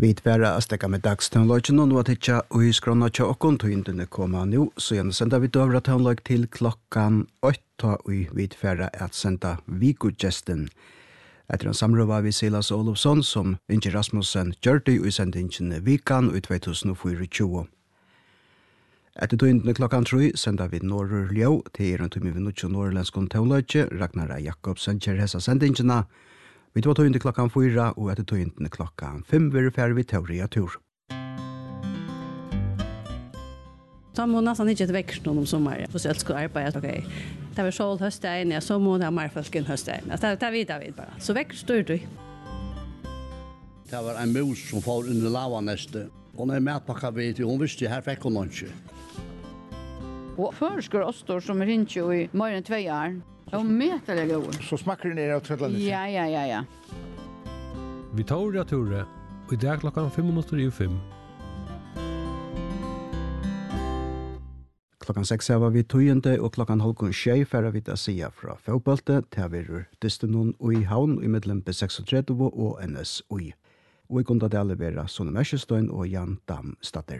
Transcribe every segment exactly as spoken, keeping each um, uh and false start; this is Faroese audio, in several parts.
Vi tverra astekka med dagstøvnløgjen og nå at ikke og i skrona tja okkon tog indene koma nå, så gjerne senda vi døvra tøvnløg til klokkan åtta og vi tverra at senda Viggo-gesten. Etter en samrøva vi Silas Olofsson som Inge Rasmussen gjørte i sendingen Vikan i tjuetusen tjuefire. Etter tog indene klokkan tre senda vi Norrur Ljau til er en tog med vinnutsjo norrlenskon tøvnløgje, Ragnar Jakobsen kjer hesa sendingina. Vi tog tog indene klokkan fyra og etter tog indene klokkan fem vil vi færre vi teoria tur. Så må nästan inte ett växt någon om sommaren. För så jag ska arbeta okej. Det var sol hösten, jag så må det mer folk än hösten. Alltså det vet David bara. Så växt står du. Det var en mus som får in i lavanäste. Hon är matpacka vet hon visste här fick hon lunch. Och förskor ostor som rinner ju i mer än två år. Och mätaliga god. Så smakar det ner åt Svetlandet. Ja, ja, ja, ja. Vi tar det Tore. Och det är klockan fem minuter i fem. Klokkan seks var vi tøyende, og klokkan halvkon tjei færre vi da sida fra Faubalte, til vi er Dystenon og i Havn, i mellom B trekstiseks og N S O I. Og i kunde dele være Sonne Merkestøyen og Jan Dam Statter.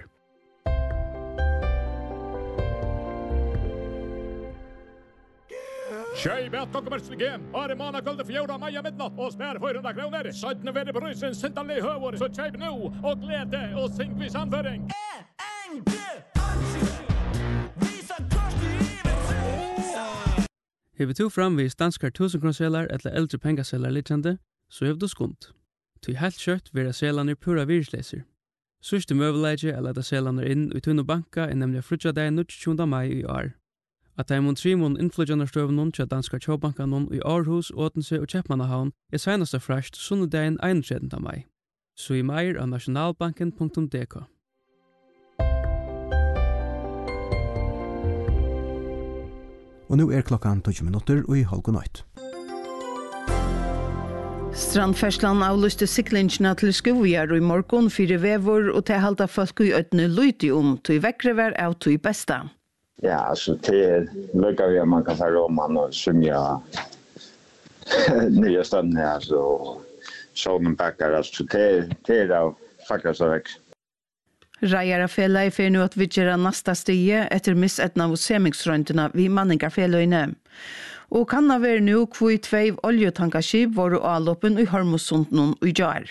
Tjej vet konkurrensen igen. Are mana guldet fjorda maja midnatt og spær fyrahundra kroner. Søytene ved brysen sintallig høver. Så kjøp nå og glede og syng vis anføring. En, en, Hever to fram vid stanskar tusenkronorsselar eller eldre pengaselar liknande, så hever du skund. Ty helt kjøtt vera selaner pura virusleser. Sørste møveleidje er leda selaner inn i tunne banka er nemlig frutja deg tjuende mai i år. At daimon trimon innflytjandarstøvnun til danskar tjåbankanon i Aarhus, Åtense og Kjeppmannahavn er senaste frasht sunnedein einogtredje mai. Så i meir av nasjonalbanken punktum d k. Og nå er klokkan tolv minutter og i halv natt. Strandferslan avlyste siklingene til Skoviar og i morgon fire vever og til halda folk i øyne lyti om til vekkrever av til besta. Ja, altså til lykker vi at man kan fære om man og synge nye stønne her, så sånne bakker, altså til er av faktisk av vekk. Rajarafela er for nå at vi gjør neste stige etter misetna av semingsrøntene ved manningarfeløyene. Og kan det være nå hvor tvei oljetankerskip var og avloppen i Hormosunden og i jar.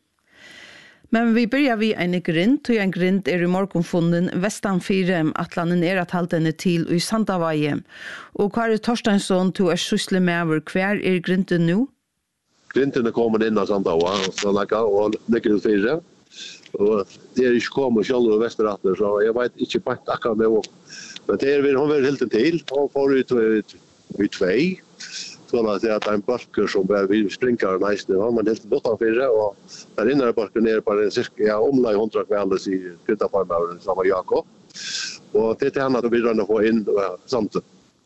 Men vi begynner vi en grind, og en grind er i morgenfunden vestan fire, at landen er at halte henne til i Sandavaie. Og Kari Torstensson, du er sysle med over hver er grinden nå? Grinden er kommet inn av Sandavaie, og ligger ut fire. Og det er ikke kommet selv og Vesteratter, så jeg vet ikke bare akkurat det. Men det er hun vil helt til, og får ut i tvei. Sånn at det er en barker som vi springer nesten, han er helt bortanfyrre, og der inne er barken nede på en cirka, ja, omlag hundra kveldes i Kryttafarmøren, som var Jakob. Og det er til henne at vi rønner få inn samtidig.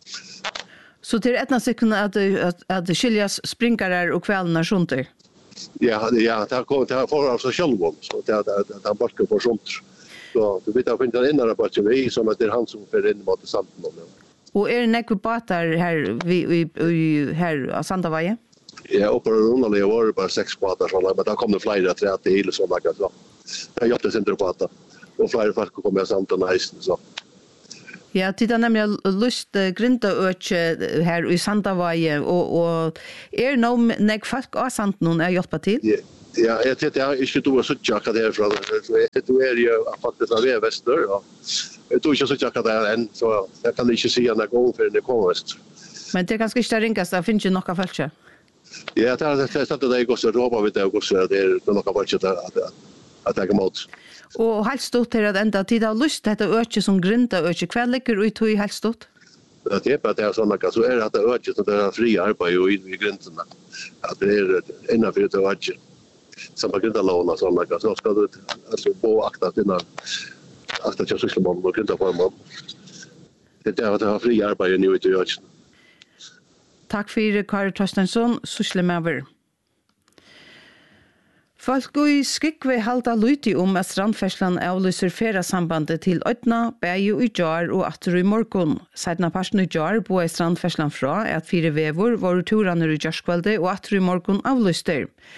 Så til etna sekunder at, at, at det skiljas springere og kvelden er sånt der? Ja, ja, det har kommit det har för alltså självom så det det det barkar på sånt. Så du vet att finna den innan på vi som att det är han som för in mot samten. Och är det några båtar här vi vi här av Sandavaie? Ja, uppe runt det var bara sex båtar så men där kom det flera tre till så där så. Jag gjorde det inte båtar. Och flera folk kom med samten nästan så. Ja, titta nämligen lust grinda öche här i Sandavaie och och är nog nek folk av sant någon är hjälpa till. Ja, ja, jag tycker jag inte du så tjocka där från det är ju faktiskt av är väster och jag tror inte så tjocka där än så jag kan inte se när gå för det kommer. Men det är ganska stärkast att finns ju några folk. Ja, det är så att det går så råpa vid det också det är några folk att att ta emot. Og helt stort til at enda tid har lyst til dette øke som grinda øke. Hva ligger ut i helt stort? Det er at det er sånn at så er det øke som det er fri arbeid i, i grindene. At det er innenfor det øke. Som er grindalån og sånn at så skal du altså, bo akta innan akta til sysselmann og grindaformann. Det er at det er fri arbeid i ut i øke. Takk for Kari Torstensson, sysselmøver. Folk i Skikve halda lyti om at strandferslan avlyser ferasambandet til Øtna, Bæju i Jar og Atter i morgon. Seidna parten i Jar bo i strandferslan fra at fire vevor var turane i Jarskvalde og Atter i morgon avlyster.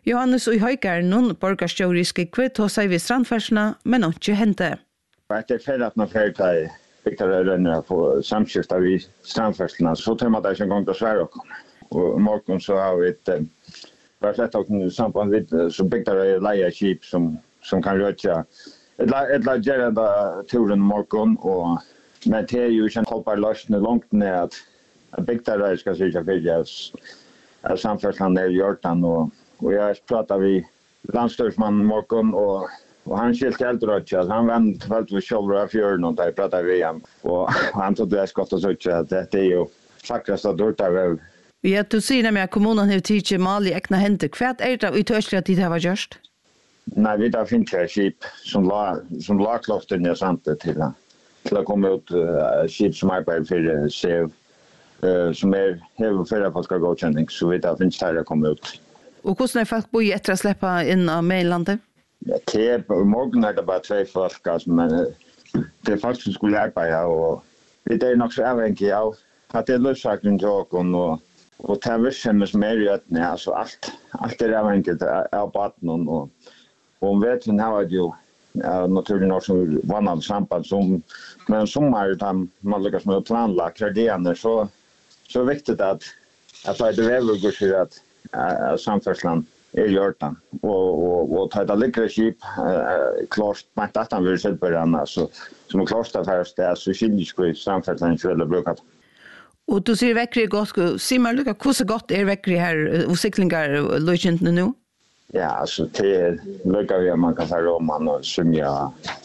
Johannes og Høygarden, borgarstjóri i Skikve, tog seg ved strandfersene, men ikke hente. Det er ferdig at man ferdig til Viktorøyene på samskiftet vi strandferslene, så tar man det ikke en gang til Sverige. Og i morgen så har vi et bare slett av samband med så Viktorøy leier skip som, som kan røtja. Et la gjøre da turen i morgen, og men det er jo ikke en hoppar løsende langt ned at, at Viktorøy skal sikkert fyrir at samferslene er i Hjørtan, og, og jeg prater vi landstørsmannen i morgen, og Og han skilte eldrøtja, han vant vel til kjolver av fjøren, og der pratet vi igjen. Og han tog det er skott og søtja, at dette er jo fakrest av dårta vev. Ja, du sier nemlig at kommunen har tidsi mal i ekna henter. Hva er det utørselig at det har vært gjørst? Nei, vi da finner jeg skip som la, som la klosten i Sante til, til å komme ut uh, skip som arbeider for S E V, uh, som er hever fyrir folk av godkjenning, så vi da finner jeg å komme ut. Og hvordan er folk boi etter å slippe inn av Mainlandet? Ja, til morgen er det bare tre folk, altså, men det er folk som skulle arbeide, og vi er nok så avhengig av at det er løssaken til åkken, og, og det er virksomhet som er i øtene, altså alt, alt er avhengig av baten, og, og om vet vi har jo ja, naturlig nok som vannet samband, som, men sommer, da man lykkes med å planlagt krediene, så, så er det viktig at, at det er veldig godt for at, at samferdsland er i Hjørtan, og, og, og tar det likere skip, uh, klart, men at han vil se på det, så, som er klart at her sted, så skiljer ikke vi samferdsland ikke veldig bruker det. Og du sier vekkeri godt, sier meg lukka, hvordan godt er vekkeri her, og siklingar løykjentene nå? Ja, altså, til lukka vi at man kan ta roman og sumja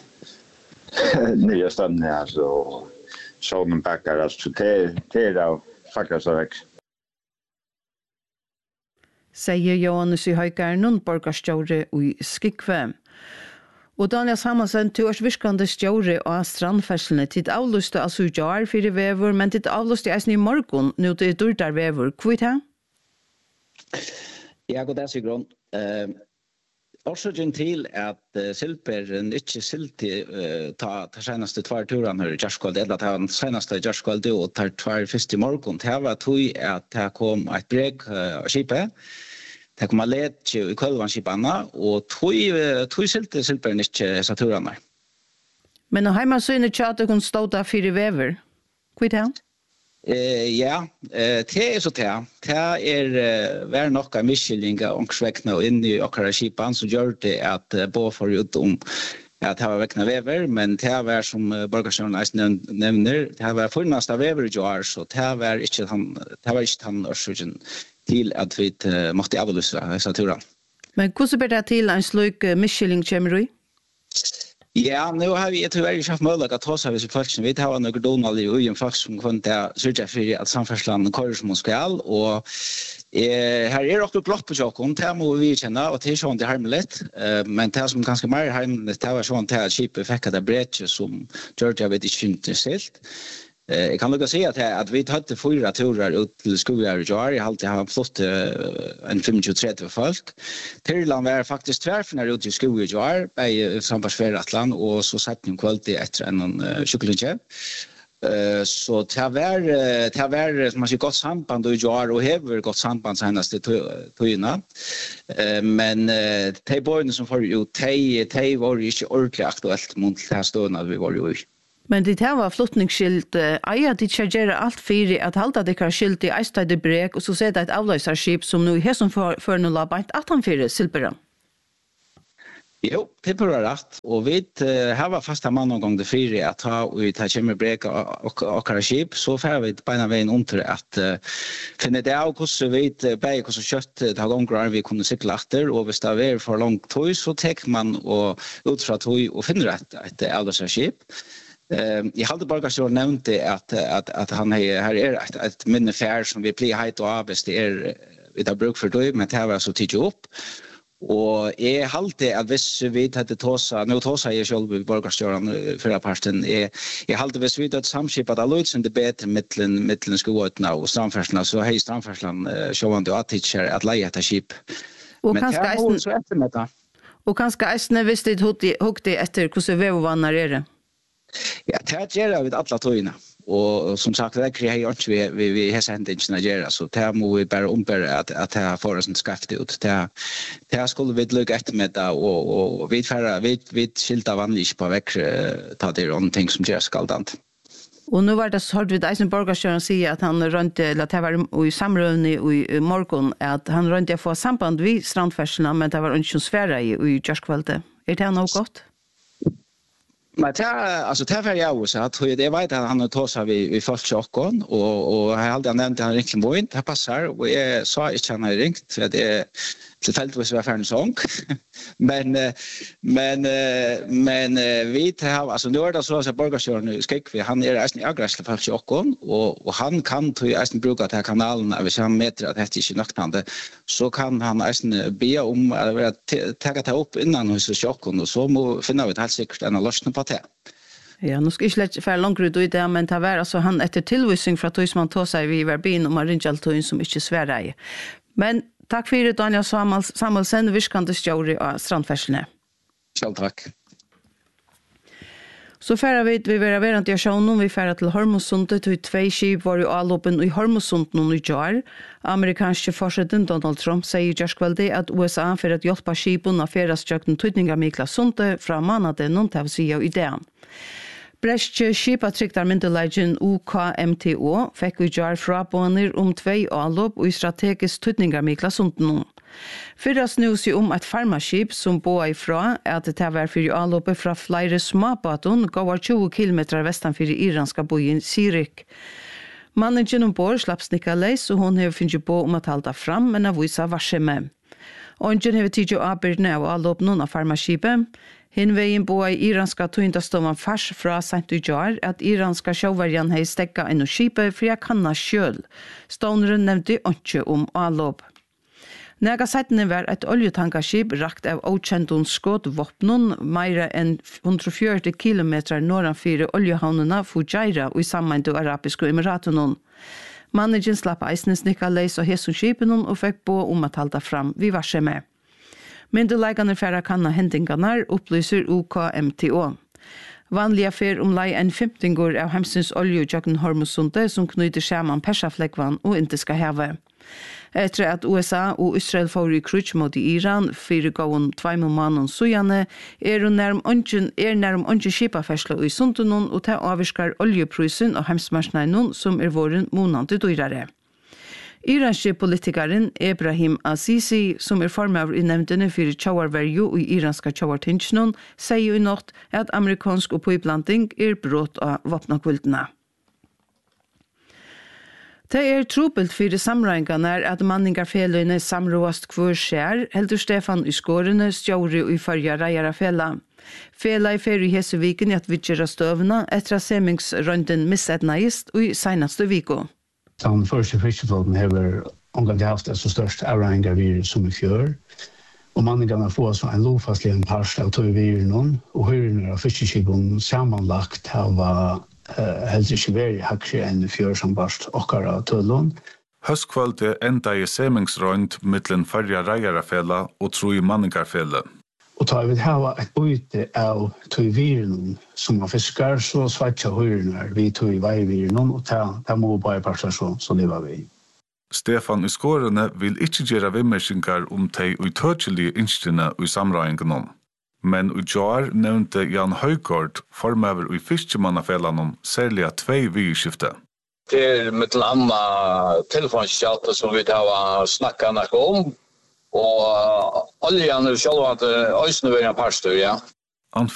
nye stønne, altså, og sånne bakker, altså, til, til det faktisk er vekk. Sier Johannes i Høygarden, borgarstjóri i Skikve. Og Daniel Samuelsen, du er virkende stjóri av strandferslene. Tid avluste altså i jar fire vever, men tid avluste eisen i morgen, nå til dårdar vever. Hva er det? Ja, god dag, Sigrun. Uh, Årsaken til at uh, Silperen ikke silti uh, ta de seneste tvær turene her i Gjerskvald, eller ta den seneste Gjerskvald og ta tvær først i morgen. Det var tog at det kom et brek uh, av skipet. Det kom a led i kølvanskipene, og tog, tog silte Silperen ikke disse turene. Men og heima så inne tjata kun stod da fire vever. Hva er det? Eh, ja, eh, det er så det. Det er uh, vær nok av miskylling av ångsvekna og inn i okkara skipan, så gjør det at uh, bo for ut om at det var vekna vever, men det var som uh, Borgarsjøren nevner, det var funnast av vever i år, så det var ikke han, det var ikke han årsøkken til at vi uh, måtte avlyse disse turene. Men hvordan ber det til en slik uh, miskylling kommer i? Ja, nu har vi tyvärr inte haft möjlighet att ta sig vid folk som vi har några donal i ugen folk som kunde sörja för att samfärslan kör som skall och eh här är också blott på jocken det må vi känna och det är sån det harmligt eh men det som ganska mer harmligt det var sån att skipet fick det bräcke som Georgia vet inte inte silt. Eh jag kan nog säga att att vi hade fyra turer ut till skogar och jag har alltid haft flott en tjugofem trettio folk. Tyrland var faktiskt tvärfnar ut till skogar och jag på samfärdsfärdatland och så satt ni kvalitet efter en choklad. Eh så det var det var som man ska gott samband och jag och häver gott samband senaste tojna. Eh men de boyna som får ju te te var ju inte ordentligt aktuellt mot det här stående vi var ju. Men det här var flottningsskilt, eier de ikke gjør alt fire at halda det kan skilt i eistøyde brek, og så ser det et avløserskip som nå er som før noe labant at han fire Silperen. Jo, det bør være rett. Og vi uh, har vært fast mann noen gang det fire at ta og ta kjemmer brek og akkara skip, så får vi beina veien om til at uh, finne det av hvordan vi beie hvordan kjøtt det har ganger vi kunne sykle etter, og hvis det er for langt tog, så tek man og ut fra tog og finner et, et avløserskip. Uh, jeg hadde Borgarsjøren nevnt at, at, at han er, her er et, et minnefær som vi blir heit og av hvis det er vi tar bruk for det, men det var så tidlig opp. Og jeg halte at hvis vi hadde tåsa, nå tåsa jeg selv i Borgarsjøren før parten, jeg, jeg halte hvis vi hadde samskip at alle utsende bedre mittelen, mittelen skoåtene og strandfersene, så hei strandfersene uh, sjåvande og attidsjer at leie etter skip. Og men det er så etter med det. Og kanskje eisene hvis det hukte etter hvordan vevvannar er det? Ja, det gjør vi alle togene. och som sagt det är ju inte vi vi vi har sent inte Nigeria så där må vi bara ombära att att det har för oss inte skaffat ut där där skulle vi lucka efter med det och och vi färra vi vi skilta vanligt på väck ta det någonting som gör skaldant. Och nu var det så hörde vi Eisenberger Sjön säga att han rönte eller att det var i samrövning i morgon att han rönte få samband vid strandfärserna men det var inte sfära i i Jörskvalde. Är det något gott? Men det alltså det var jag så att det vet att han har tagit vi vi fast chockon och och jag hade nämnt han riktigt var inte passar och jag sa inte han har ringt för det tillfälligtvis var för en sång men men men vi har alltså nu är det så att Borgarsjön ska vi han är nästan aggressiv för chockon och och han kan ju nästan bruka den kanalen av så meter att det inte nöktande så kan han nästan be om att ta det upp innan hos chockon och så må finna vi helt säkert en lösning på det. Ja, nu ska jag inte för långt ut i det, men det var alltså han efter tillvisning för att man tar sig vid verbin och man ringer alltid som inte svärar i. Men tack för det, Daniel Samuelsen, viskande stjåri av strandfärselene. Själv tack. Så færa vi vi vera verant i sjøen, vi færa til Hormosundet, og tvei skip var jo allopen i Hormosundet i jar. Amerikanske forsøtten Donald Trump sier i Jørskvalde at U S A for at hjelpe skipen av færastjøkken tydning av Mikla Sundet fra manaden noen til å si av ideen. Brestje skipatryktar myndeleggen U K M T O fikk vi jar frabåner om tvei allop og i strategisk tydning av Mikla Sundet. Fyrra snus jo om et farmaskip som bor ifra at det var for allopet fra flere småbaton går tjue kilometer vestanfor iranska bojen Sirik. Mannen ombord slapp snikka leis og hun har finnet på om at halda fram, men av visa varse med. Ongen har tidlig avbyrdene av allopnen av farmaskipet. Hinveien bo i iranska tøyndastovan fars fra Saint Ujar at iranska sjåvarjan hei stekka enn og skipet for jeg kanna sjøl. Stoneren nevnte ikke om allop. Nega settene var et oljetankerskip rakt av okjentun skådvåpnen meira enn hundre og førti kilometer norranfyre oljehavnene Fujairah og i sammen til Arabiske Emiraten. Managen slapp eisnesnikka leis og hessunskipen og fikk bo om at halda fram vi varse med. Myndelegane færre kanna hendingarna opplyser U K M T O. Vanliga fer om lei en femtingur av hemsens olje og jøkken Hormosundet som knyter skjerman Persaflekkvann og Indiska havet. Etter at U S A og Israel får i krutsk mot Iran, fire gåen tveimel mannen sujane, er hun nærm ønsken er nærm ønsken skipafersla i sundunnen og ta avvirskar oljeprysen og hemsmarsneinen som er våren månande dyrare. Iranske politikeren Ebrahim Azizi, som er formøver i nevndene for tjauarverju og iranska tjauartinsjonen, sier i natt at amerikansk oppøyblanding er brott av våpnakvildene. Det er trupelt for samrøyngene at manningarfeløyene samråast hver skjær, heldur Stefan i skårene, stjåri og i farja reiere fela. Fela i fer i Heseviken i at vidgjera støvna etter at semingsrønden misetnaist og i senaste viko. Den første fiskeflåten har omgang haft det så størst avregninger vir som i fjør. Og manningene får så en lovfastlig en parst av tog vir noen, og høyrene av fiskeskipene sammanlagt har Uh, helst ikke vært hakkje enn fjør som barst okkara tøllån. Høstkvalde enda i semingsrøynd mittlen farja reiarafela og tro i manningarfele. Og da vi har et byte av tøyviren som er fiskar, så svartja høyrene vi tøy veiviren, og det må bare parter så, så lever vi. Stefan i skårene vil ikke gjøre vimmersingar om de utøtjelige innskjene i samrøyngene. Men i jar nevnte Jan Høygård, formøver i fiskemannafellanen, særlig at tvei virkskifte. Det er med til anna telefonskjalte som vi har snakket noe om, og oljen er selv at øysene vil en par styr, ja.